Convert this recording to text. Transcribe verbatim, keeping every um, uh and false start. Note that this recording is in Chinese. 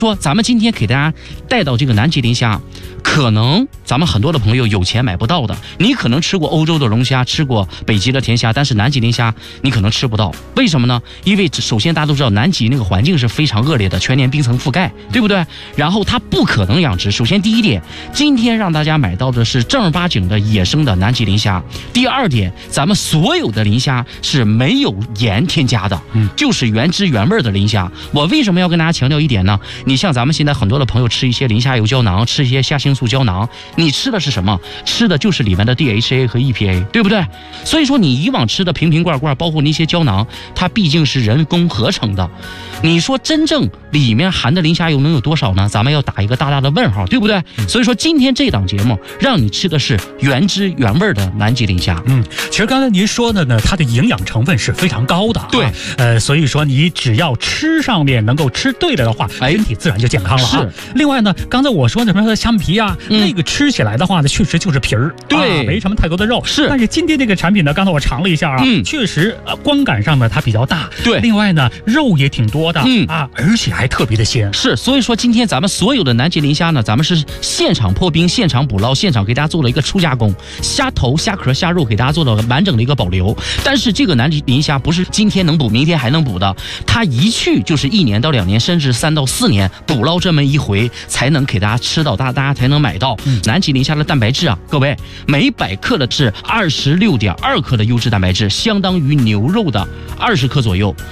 说咱们今天给大家带到这个南极磷虾，可能咱们很多的朋友有钱买不到的，你可能吃过欧洲的龙虾，吃过北极的甜虾，但是南极磷虾你可能吃不到，为什么呢？因为首先大家都知道南极那个环境是非常恶劣的，全年冰层覆盖，对不对？然后它不可能养殖。首先第一点，今天让大家买到的是正儿八经的野生的南极磷虾。第二点，咱们所有的磷虾是没有盐添加的，嗯，就是原汁原味的磷虾。我为什么要跟大家强调一点呢？你像咱们现在很多的朋友吃一些磷虾油胶囊，吃一些虾青素胶囊，你吃的是什么？吃的就是里面的 D H A 和 E P A， 对不对？所以说你以往吃的瓶瓶罐罐，包括那些胶囊，它毕竟是人工合成的。你说真正里面含的磷虾油能有多少呢？咱们要打一个大大的问号，对不对？所以说今天这档节目让你吃的是原汁原味的南极磷虾。 嗯，其实刚才您说的呢，它的营养成分是非常高的、啊。 对， 呃，所以说你只要吃上面能够吃对了的话，身体自然就健康了啊。 是。 另外呢，刚才我说的什么虾米皮啊、嗯，那个吃起来的话呢，确实就是皮儿， 对、 啊，没什么太多的肉。 是。 但是今天这个产品呢，刚才我尝了一下啊，嗯、确实、呃、观感上呢它比较大。 对。 另外呢，肉也挺多的，嗯啊，而且还特别的鲜。 是。所以说今天咱们所有的南极磷虾呢，咱们是现场破冰、现场捕捞、现场给大家做了一个初加工，虾头、虾壳、虾肉给大家做了完整的一个保留。但是这个南极磷虾不是今天能捕，明天还能捕的，它一去就是一年到两年，甚至三到四年捕捞这么一回，才能给大家吃到，大大家才能买到。嗯、南极磷虾的蛋白质啊，各位每百克的是二十六点二克的优质蛋白质，相当于牛肉的二十克左右。